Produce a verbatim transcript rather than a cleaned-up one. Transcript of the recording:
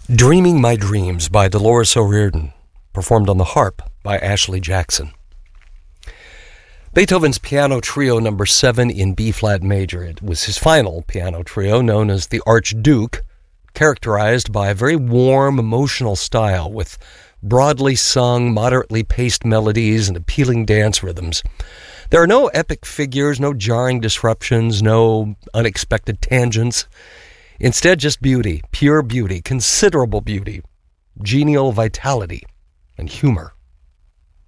Dreaming My Dreams by Dolores O'Riordan, performed on the harp by Ashley Jackson. Beethoven's Piano Trio number seven in B-flat major. It was his final piano trio, known as the Archduke, characterized by a very warm, emotional style with broadly sung, moderately paced melodies and appealing dance rhythms. There are no epic figures, no jarring disruptions, no unexpected tangents. Instead, just beauty, pure beauty, considerable beauty, genial vitality, and humor.